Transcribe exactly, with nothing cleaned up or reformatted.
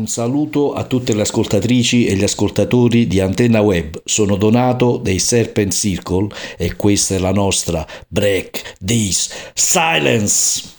Un saluto a tutte le ascoltatrici e gli ascoltatori di Antenna Web. Sono Donato dei Serpent Circle e questa è la nostra Break This Silence.